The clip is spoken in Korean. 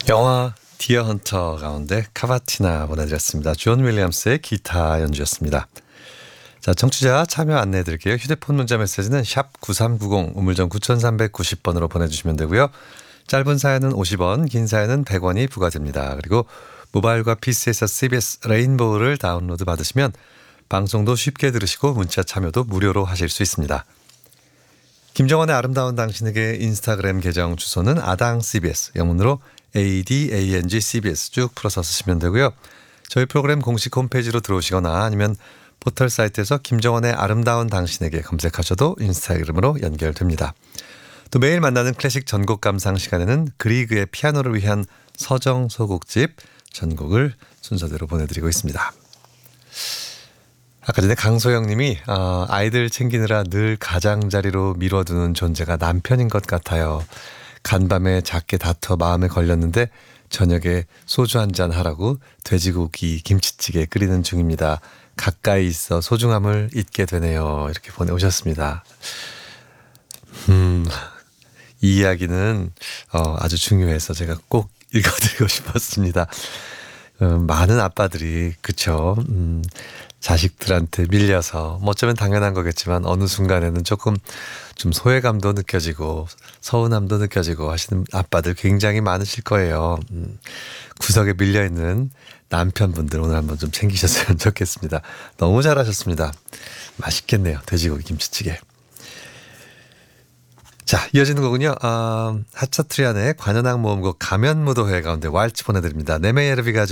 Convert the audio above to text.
영화 디어 헌터 가운데 카바티나 보내드렸습니다. 존 윌리엄스의 기타 연주였습니다. 자, 청취자 참여 안내해드릴게요. 휴대폰 문자 메시지는 샵 9390 우물정 9390번으로 보내주시면 되고요. 짧은 사연은 50원, 긴 사연은 100원이 부과됩니다. 그리고 모바일과 PC에서 CBS 레인보우를 다운로드 받으시면 방송도 쉽게 들으시고 문자 참여도 무료로 하실 수 있습니다. 김정원의 아름다운 당신에게 인스타그램 계정 주소는 아당 CBS, 영문으로 ADANG CBS 쭉 풀어서 쓰시면 되고요. 저희 프로그램 공식 홈페이지로 들어오시거나 아니면 포털 사이트에서 김정원의 아름다운 당신에게 검색하셔도 인스타그램으로 연결됩니다. 또 매일 만나는 클래식 전곡 감상 시간에는 그리그의 피아노를 위한 서정 소곡집 전곡을 순서대로 보내드리고 있습니다. 아까 전에 강소영 님이 아이들 챙기느라 늘 가장자리로 미뤄두는 존재가 남편인 것 같아요. 간밤에 작게 다퉈 마음에 걸렸는데 저녁에 소주 한잔 하라고 돼지고기 김치찌개 끓이는 중입니다. 가까이 있어 소중함을 잊게 되네요. 이렇게 보내오셨습니다. 이 이야기는 아주 중요해서 제가 꼭 읽어드리고 싶었습니다. 많은 아빠들이 그쵸. 자식들한테 밀려서 어쩌면 당연한 거겠지만 어느 순간에는 조금 좀 소외감도 느껴지고 서운함도 느껴지고 하시는 아빠들 굉장히 많으실 거예요. 구석에 밀려있는 남편분들 오늘 한번 좀 챙기셨으면 좋겠습니다. 너무 잘하셨습니다. 맛있겠네요. 돼지고기 김치찌개. 자, 이어지는 곡은요. 하차트리안의 관현악 모음곡 가면무도회 가운데 왈츠 보내드립니다. 네메예르비가